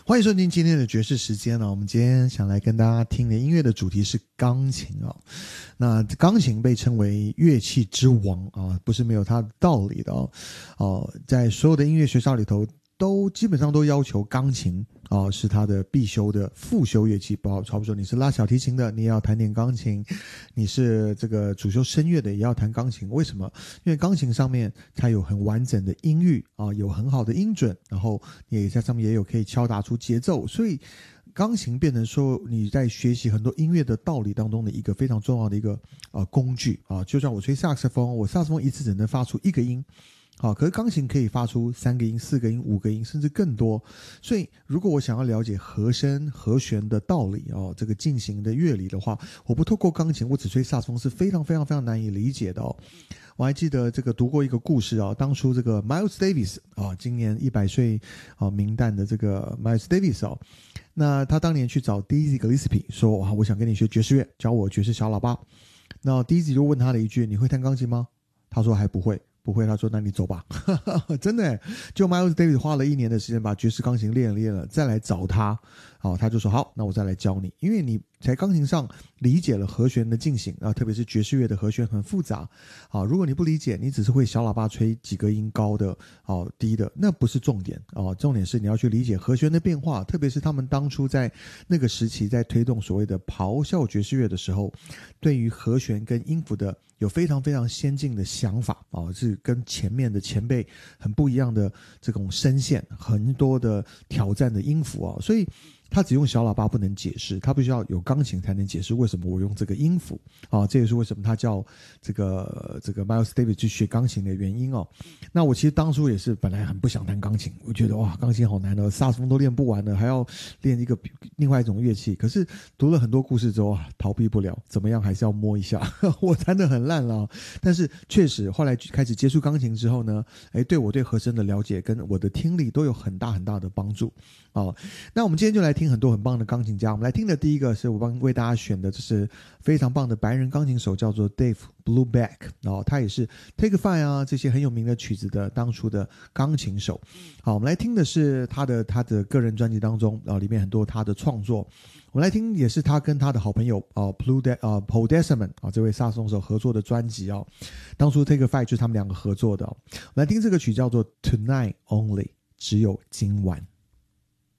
欢迎收听今天的爵士时间我们今天想来跟大家听的音乐的主题是钢琴那钢琴被称为乐器之王不是没有它的道理的在所有的音乐学校里头都基本上都要求钢琴是它的必修的副修乐器，差不多你是拉小提琴的，你也要弹点钢琴；你是这个主修声乐的，也要弹钢琴。为什么？因为钢琴上面它有很完整的音域有很好的音准，然后也在上面也有可以敲打出节奏，所以钢琴变成说你在学习很多音乐的道理当中的一个非常重要的一个工具就像我吹萨克斯风，我萨克斯风一次只能发出一个音。可是钢琴可以发出3个音、4个音、5个音，甚至更多。所以，如果我想要了解和声、和弦的道理这个进行的乐理的话，我不透过钢琴，我只吹萨克斯风是非常非常非常难以理解的我还记得这个读过一个故事当初这个 Miles Davis 今年100岁名旦的这个 Miles Davis 那他当年去找 Dizzy Gillespie 说我想跟你学爵士乐，教我爵士小喇叭。那 Dizzy 就问他了一句：你会弹钢琴吗？他说还不会。他说那你走吧真的耶，就 Miles Davis 花了1年的时间把爵士钢琴练了再来找他他就说好，那我再来教你，因为你在钢琴上理解了和弦的进行特别是爵士乐的和弦很复杂如果你不理解，你只是会小喇叭吹几个音高的低的，那不是重点重点是你要去理解和弦的变化，特别是他们当初在那个时期在推动所谓的咆哮爵士乐的时候，对于和弦跟音符的有非常非常先进的想法是跟前面的前辈很不一样的这种声线，很多的挑战的音符所以他只用小喇叭不能解释，他必须要有钢琴才能解释为什么我用这个音符这也是为什么他叫这个 Miles Davis 去学钢琴的原因那我其实当初也是本来很不想弹钢琴，我觉得哇钢琴好难萨克斯风都练不完了，还要练一个另外一种乐器，可是读了很多故事之后逃避不了，怎么样还是要摸一下我弹得很烂了但是确实后来开始接触钢琴之后呢对我对和声的了解跟我的听力都有很大很大的帮助那我们今天就来听很多很棒的钢琴家。我们来听的第一个是我为大家选的，这是非常棒的白人钢琴手，叫做 Dave Brubeck 他也是 Take Five 这些很有名的曲子的当初的钢琴手。好，我们来听的是他的个人专辑当中里面很多他的创作。我们来听也是他跟他的好朋友Paul Desmond 这位萨克斯手合作的专辑当初 Take Five 就是他们两个合作的我们来听这个曲叫做 Tonight Only 只有今晚。